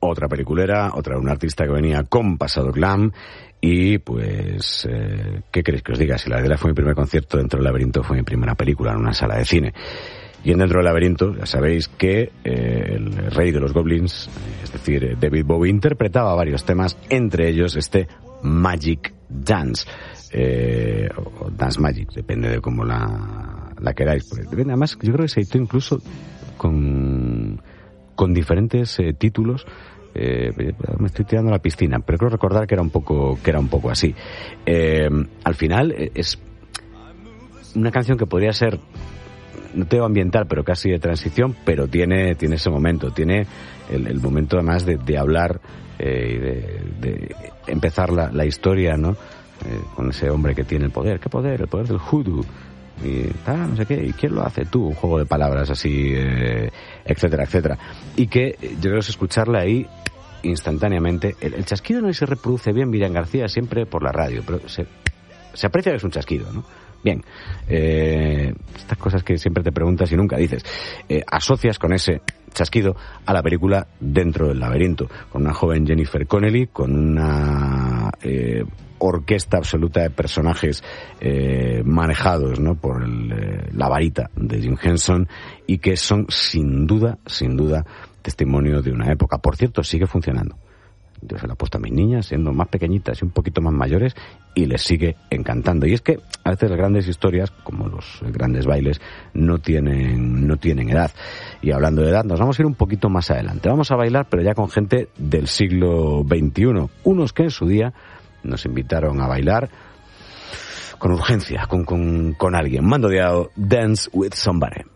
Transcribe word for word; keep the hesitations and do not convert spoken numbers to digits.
otra peliculera, otra un artista que venía con pasado glam. Y pues, eh, ¿qué queréis que os diga? Si la verdad fue mi primer concierto dentro del Laberinto, fue mi primera película en una sala de cine. Y en Dentro del Laberinto, ya sabéis que eh, el rey de los goblins, es decir, David Bowie, interpretaba varios temas, entre ellos este Magic Dance, eh, o Dance Magic, depende de cómo la, la queráis. Pues, además, yo creo que se editó incluso con, con diferentes eh, títulos. Eh, me estoy tirando a la piscina, pero creo recordar que era un poco que era un poco así. Eh, al final es una canción que podría ser, no te digo ambiental, pero casi de transición, pero tiene tiene ese momento, tiene el, el momento además de, de hablar eh, y de, de empezar la, la historia, ¿no? Eh, con ese hombre que tiene el poder, ¿qué poder? El poder del hoodoo. Y tal, no sé qué, ¿y quién lo hace? Tú, un juego de palabras así, eh, etcétera, etcétera. Y que yo creo que es escucharla ahí instantáneamente. El, el chasquido no se reproduce bien, Miriam García, siempre por la radio, pero se, se aprecia que es un chasquido, ¿no? Bien, eh, estas cosas que siempre te preguntas y nunca dices. Eh, asocias con ese chasquido a la película Dentro del Laberinto, con una joven Jennifer Connelly, con una eh, orquesta absoluta de personajes eh, manejados, ¿no?, por el, eh, la varita de Jim Henson, y que son sin duda, sin duda, testimonio de una época. Por cierto, sigue funcionando. Yo se la he puesto a mis niñas, siendo más pequeñitas y un poquito más mayores, y les sigue encantando. Y es que a veces las grandes historias, como los grandes bailes, no tienen, no tienen edad. Y hablando de edad, nos vamos a ir un poquito más adelante. Vamos a bailar, pero ya con gente del siglo veintiuno. Unos que en su día nos invitaron a bailar con urgencia, con, con, con alguien. Mando Diao, Dance with Somebody.